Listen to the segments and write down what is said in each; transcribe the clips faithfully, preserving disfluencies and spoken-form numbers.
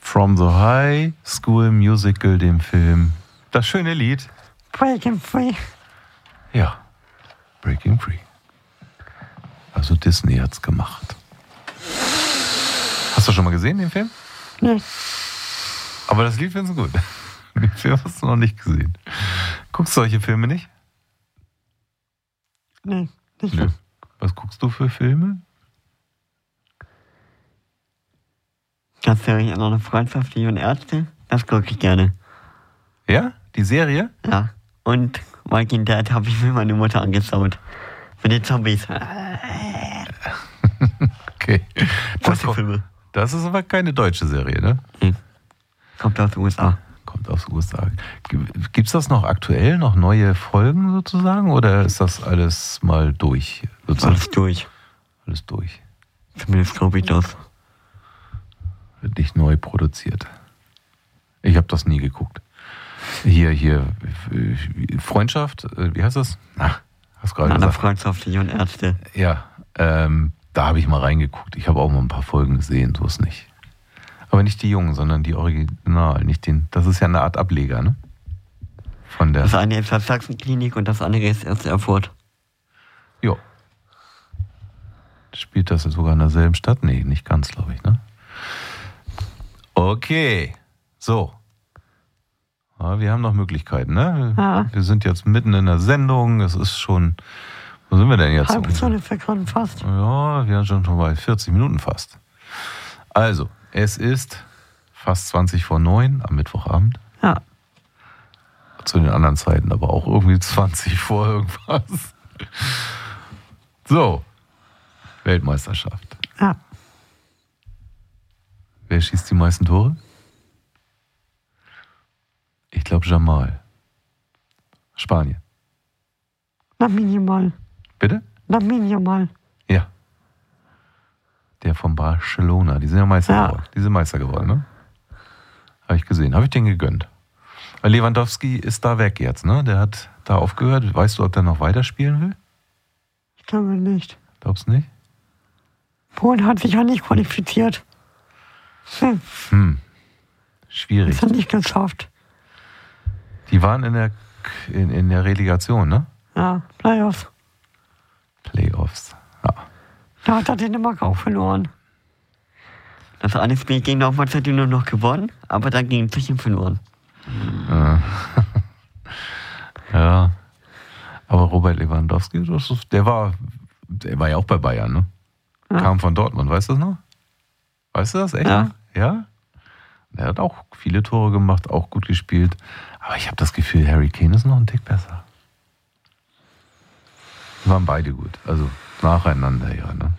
From the High School Musical, dem Film. Das schöne Lied. Breaking Free. Ja, Breaking Free. Also Disney hat's gemacht. Hast du schon mal gesehen, den Film? Nee. Aber das Lied findest du gut. Den Film hast du noch nicht gesehen. Guckst du solche Filme nicht? Nee, nicht Nö. so. Was guckst du für Filme? Das wäre ich noch eine Freundschaft, die und Ärzte. Das gucke ich gerne. Ja? Die Serie? Ja. Und Walking Dead habe ich mir meine Mutter angeschaut. Mit den Zombies. Okay. Das, Gute Filme. das ist aber keine deutsche Serie, ne? Nee. Kommt aus den U S A. Kommt aus den U S A. Gibt es das noch aktuell, noch neue Folgen sozusagen? Oder ist das alles mal durch? Sozusagen? Alles durch. Alles durch. Zumindest glaube ich das. Wird nicht neu produziert. Ich habe das nie geguckt. Hier, hier, Freundschaft, wie heißt das? Ach, hast gerade Eine gesagt. Freundschaft, die und Ärzte. Ja, ähm, da habe ich mal reingeguckt. Ich habe auch mal ein paar Folgen gesehen, so ist nicht. Aber nicht die Jungen, sondern die Original, nicht den. Das ist ja eine Art Ableger, ne? Von der. Das eine ist das Sachsenklinik und das andere ist erst Erfurt. Jo. Spielt das sogar in derselben Stadt? Nee, nicht ganz, glaube ich, ne? Okay. So. Ja, wir haben noch Möglichkeiten, ne? Ja. Wir sind jetzt mitten in der Sendung. Es ist schon. Wo sind wir denn jetzt? Halb Stunde vergraben fast. Ja, wir sind schon bei vierzig Minuten fast. Also, es ist fast zwanzig vor neun am Mittwochabend. Ja. Zu den anderen Zeiten aber auch irgendwie zwanzig vor irgendwas. So. Weltmeisterschaft. Ja. Wer schießt die meisten Tore? Ich glaube Jamal. Spanien. Lamine Yamal. Bitte? Lamine Yamal. Ja. Der von Barcelona. Die sind ja Meister Ja. geworden. Die sind Meister geworden, ne? Habe ich gesehen. Habe ich den gegönnt. Weil Lewandowski ist da weg jetzt, ne? Der hat da aufgehört. Weißt du, ob der noch weiterspielen will? Ich glaube nicht. Glaubst du nicht? Polen hat sich ja nicht qualifiziert. Hm. Hm. Schwierig. Das hat nicht geschafft. Die waren in der, in, in der Relegation, ne? Ja, Playoffs. Playoffs. Ja. Da hat er Dänemark auch verloren. Das eine Spiel gegen Nordmazedonien hat die nur noch gewonnen, aber dann gegen Tschechien verloren. Ja. Ja. Aber Robert Lewandowski, das ist, der war, der war ja auch bei Bayern, ne? Ja. Kam von Dortmund, weißt du das noch? Weißt du das echt? Ja. noch? Ja? Er hat auch viele Tore gemacht, auch gut gespielt. Aber ich habe das Gefühl, Harry Kane ist noch ein Tick besser. Die waren beide gut. Also nacheinander, ja, ne?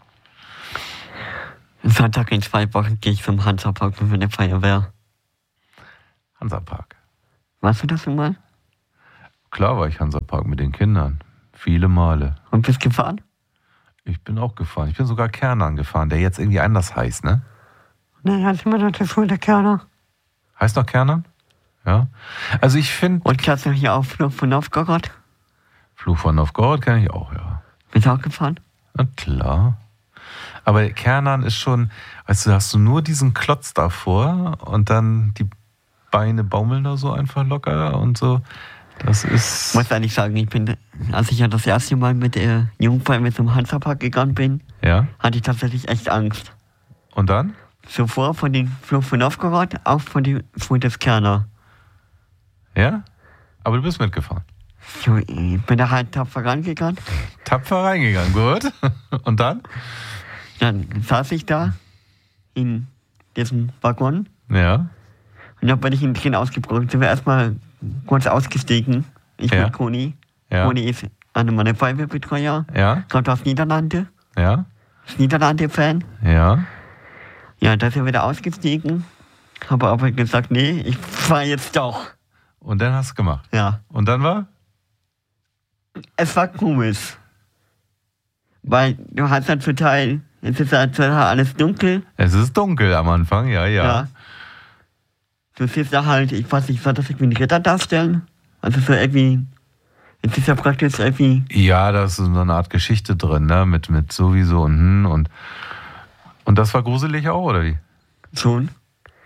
Sonntag in zwei Wochen gehe ich zum Hansapark mit der Feuerwehr. Hansapark. Warst du das schon mal? Klar war ich Hansapark mit den Kindern. Viele Male. Und bist gefahren? Ich bin auch gefahren. Ich bin sogar Kernern gefahren, der jetzt irgendwie anders heißt, ne? Nee, er ist immer noch der Schule der Kerner. Heißt noch Kernern? Ja. Also ich finde... Und kannst du hier auch Flug von Novgorod? Fluch von Novgorod kenne ich auch, ja. Bist du auch gefahren? Na klar. Aber Kernern ist schon... Weißt du, hast du nur diesen Klotz davor und dann die Beine baumeln da so einfach locker und so. Das ist... Ich muss ehrlich sagen, ich bin, als ich ja das erste Mal mit der Jungfrau mit zum Hansapark gegangen bin, Ja. hatte ich tatsächlich echt Angst. Und dann? Zuvor von den Flug von Novgorod, auch von dem von des Kerner. Ja? Aber du bist mitgefahren. So, ich bin da halt tapfer rangegangen. Tapfer reingegangen, gut. Und dann? Dann saß ich da in diesem Waggon Ja. und dann bin ich ein bisschen ausgebrochen. Sind wir erstmal kurz ausgestiegen. Ich Ja. mit Koni. Ja. Koni ist einer meiner Feuerwehrbetreuer. Ja. Kommt aus Niederlande. Ja. Ist Niederlande-Fan. Ja. Ja, da sind wir wieder ausgestiegen. Habe aber gesagt, nee, ich fahr jetzt doch. Und dann hast du gemacht. Ja. Und dann war? Es war komisch. Weil du hast dann total, es ist halt total alles dunkel. Es ist dunkel am Anfang, ja, ja. Ja. Du siehst da halt, ich weiß nicht, soll das irgendwie einen Ritter darstellen? Also so irgendwie, es ist ja praktisch irgendwie... Ja, da ist so eine Art Geschichte drin, ne? Mit, mit sowieso und hm und... Und das war gruselig auch, oder wie? Schon.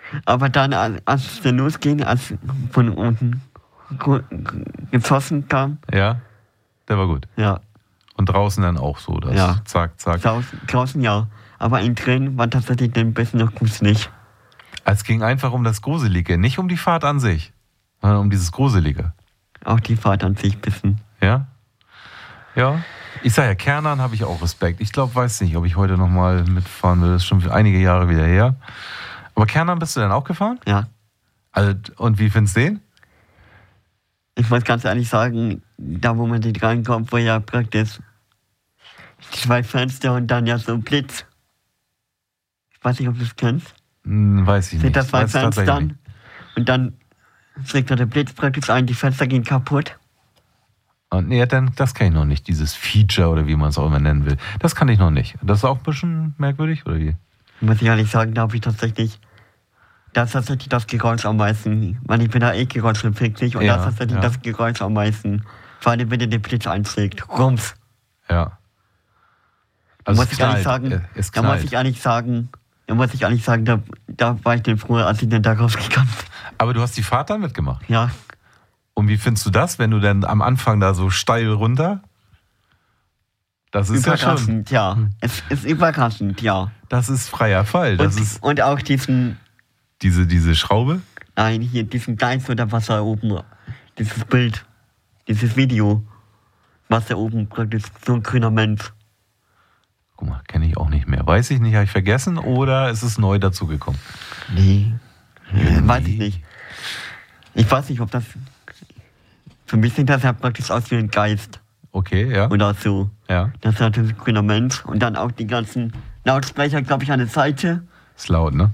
Aber dann, als als es dann losging, als von unten gu- geschossen kam, Ja, der war gut. ja, Und draußen dann auch so, das Ja. zack, zack. draußen, draußen ja. Aber innen drin war tatsächlich ein bisschen noch gruselig. Es ging einfach um das Gruselige, nicht um die Fahrt an sich, sondern um dieses Gruselige. Auch die Fahrt an sich ein bisschen. Ja? Ja. Ich sage ja, Kernern habe ich auch Respekt. Ich glaube, weiß nicht, ob ich heute nochmal mitfahren will. Das ist schon einige Jahre wieder her. Aber Kernern bist du dann auch gefahren? Ja. Also, und wie findest du den? Ich muss ganz ehrlich sagen, da wo man nicht reinkommt, wo ja praktisch zwei Fenster und dann ja so ein Blitz. Ich weiß nicht, ob du es kennst. Hm, weiß ich Sind nicht. das zwei Weiß tatsächlich Fenster nicht. und dann schlägt da der Blitz praktisch ein, die Fenster gehen kaputt. Und nee, dann, das kann ich noch nicht, dieses Feature oder wie man es auch immer nennen will. Das kann ich noch nicht. Das ist auch ein bisschen merkwürdig, oder wie? Muss ich ehrlich sagen, da habe ich tatsächlich, da ist tatsächlich das Geräusch am meisten, weil ich bin da eh geräuschempfindlich und Ja, da ist tatsächlich ja. das Geräusch am meisten. Vor allem, wenn der den Blitz einschlägt. Rums. Ja. Da Also muss es ich ehrlich knallt. sagen, Äh, es da muss knallt. ich ehrlich sagen, da muss ich ehrlich sagen, da, da war ich denn früher, als ich denn da rausgegangen bin. Aber du hast die Fahrt dann mitgemacht. Ja, Und wie findest du das, wenn du dann am Anfang da so steil runter? Das ist ja schon, überraschend, ja. Es ist überraschend, ja. das ist freier Fall. Das Und, ist und auch diesen, diese, diese Schraube. nein, hier, diesen Geist oder was da oben, dieses Bild, dieses Video, was da oben praktisch so ein grüner Mensch. Guck mal, kenne ich auch nicht mehr. Weiß ich nicht, habe ich vergessen oder ist es neu dazugekommen? Nee, Nee. weiß ich nicht. Ich weiß nicht, ob das, für mich sieht das ja praktisch aus wie ein Geist Okay, ja. oder so. Ja, Das ist natürlich ein grüner Mensch und dann auch die ganzen Lautsprecher, glaube ich, an der Seite. ist laut, ne?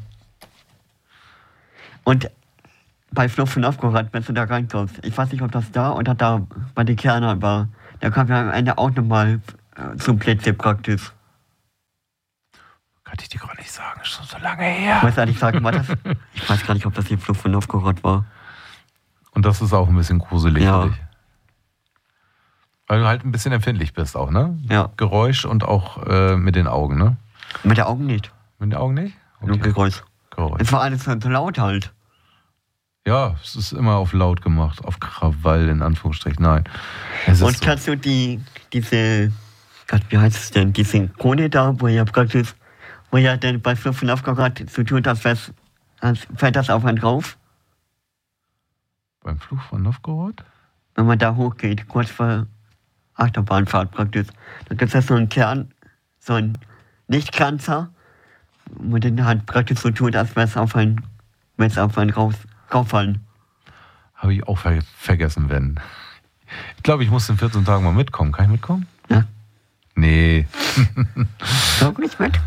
Und bei Flucht von Novgorod, wenn du da reinkommst, ich weiß nicht, ob das da oder da bei den Kernern war, da kam ja am Ende auch nochmal äh, zum Plätze praktisch. Kann ich dir gerade nicht sagen, ist schon so lange Ich her. muss ehrlich sagen, war das, ich weiß gar nicht, ob das hier Flucht von Novgorod war. Und das ist auch ein bisschen gruselig Ja. für dich. Weil du halt ein bisschen empfindlich bist auch, ne? Ja. Geräusch und auch äh, mit den Augen, ne? Mit den Augen nicht. Mit den Augen nicht? Nur Geräusch. Geräusch. Es war alles so laut halt. Ja, es ist immer auf laut gemacht, auf Krawall in Anführungsstrichen. Nein. Es ist Und so. kannst du die, diese, Gott, wie heißt es denn, diese Krone da, wo ja praktisch, wo ja dann bei Flucht von Novgorod so tut, als, wär's- als fällt das auf einen drauf, Beim Fluch von Novgorod? wenn man da hochgeht, kurz vor Achterbahnfahrt praktisch. Da gibt es ja so einen Kern, so einen Lichtkanzer, wo den halt praktisch so tut, als wäre es auf einen, wenn es auf einen raus, rauffallen. Habe ich auch ver vergessen, wenn. Ich glaube, ich muss in vierzehn Tagen mal mitkommen. Kann ich mitkommen? Ja. Nee. So gut mit.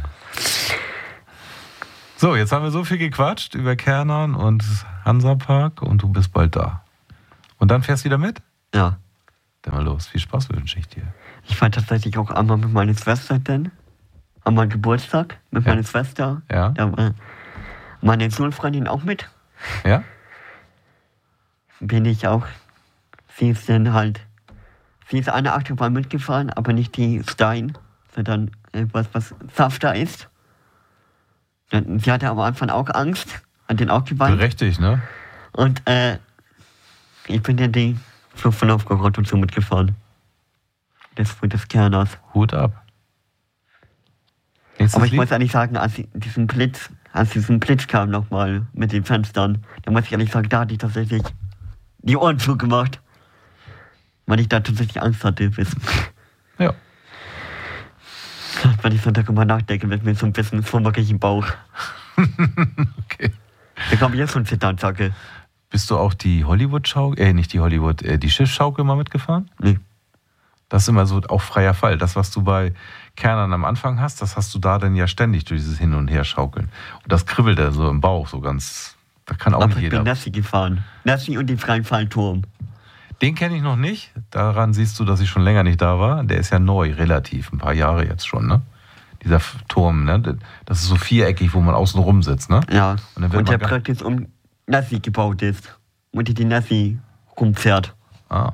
So, jetzt haben wir so viel gequatscht über Kernern und Hansapark und du bist bald da. Und dann fährst du wieder mit? Ja. Dann mal los. Viel Spaß wünsche ich dir. Ich war tatsächlich auch einmal mit meiner Schwester denn. An meinem Geburtstag mit Ja. meiner Schwester. Ja? Da war meine Schulfreundin auch mit. Ja? Bin ich auch. Sie ist dann halt. Sie ist eine Achterbahn mitgefahren, aber nicht die Stein, sondern etwas, was safter ist. Dann- Sie hatte am Anfang auch Angst, hat den auch geweint. Berechtigt, ne? Und äh, ich bin dann die Flucht von Novgorod und so mitgefahren. Das für das Kerners. Hut ab. Nächstes Aber ich Lied? muss ehrlich sagen, als ich diesen Blitz, als diesen Blitz kam nochmal mit den Fenstern, da muss ich ehrlich sagen, da hatte ich tatsächlich die Ohren zugemacht. Weil ich da tatsächlich Angst hatte. Wissen. Ja. Wenn ich so darüber nachdenke, wird mir so ein bisschen schwummerig im Bauch. Okay. Da komme ich jetzt schon Zitternzacke. Bist du auch die Hollywood-Schaukel, äh, nicht die Hollywood, äh, die Schiffsschaukel mal mitgefahren? Nee. Das ist immer so auch freier Fall. Das, was du bei Kernern am Anfang hast, das hast du da dann ja ständig durch dieses Hin- und Herschaukeln. Und das kribbelt ja so im Bauch, so ganz, da kann auch Aber nicht ich bin jeder. Nessie gefahren. Nessie und den freien Fallturm. Den kenne ich noch nicht. Daran siehst du, dass ich schon länger nicht da war. Der ist ja neu, relativ, ein paar Jahre jetzt schon, ne? Dieser F- Turm, ne? Das ist so viereckig, wo man außen rum sitzt, ne? Ja. Und Und, dann wird der man gar- praktisch um Nessie gebaut ist. Und die die Nessie rumfährt. Ah.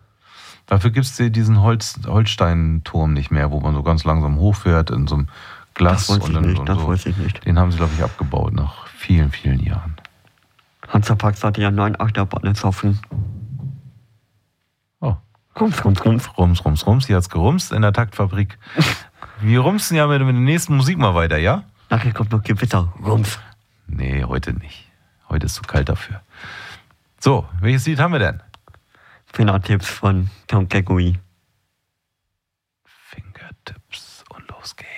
Dafür gibt es diesen Holz, Holstein-Turm nicht mehr, wo man so ganz langsam hochfährt in so einem Glas Das weiß und ich dann nicht, und das so. weiß ich nicht. Den haben sie, glaube ich, abgebaut nach vielen, vielen Jahren. Hansapark sollte ja neun Achterbahnen offen. Oh. Rums, rums, rums. Rums, rums, rums. Hier hat's gerumst in der Taktfabrik. Wir rumsen ja mit, mit der nächsten Musik mal weiter, ja? Nachher kommt noch Gewitter. Rums. Nee, heute nicht. Heute ist zu kalt dafür. So, welches Lied haben wir denn? Fingertipps von Tom Gregory. Fingertips und los geht's.